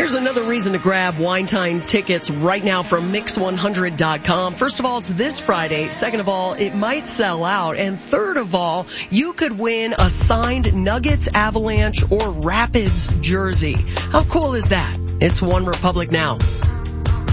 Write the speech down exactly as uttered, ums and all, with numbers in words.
Here's another reason to grab Wine Time tickets right now from mix one hundred dot com. First of all, it's this Friday. Second of all, it might sell out. And third of all, you could win a signed Nuggets, Avalanche, or Rapids jersey. How cool is that? It's One Republic now.